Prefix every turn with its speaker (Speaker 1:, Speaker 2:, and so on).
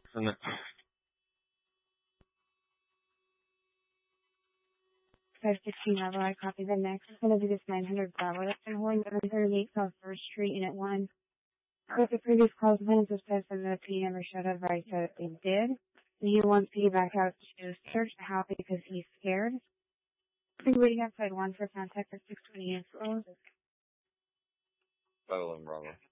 Speaker 1: And
Speaker 2: 516 Bravo, I copy the next. It's going to be this 900 Bravo that's been holding 38 South 1st Street, Unit 1. With the previous calls, plans was said that the P never showed up, right, so they did. And he wants P back out to search the house because he's scared. I've been waiting outside 1 for contact at 628 Rose.
Speaker 1: 511 Bravo.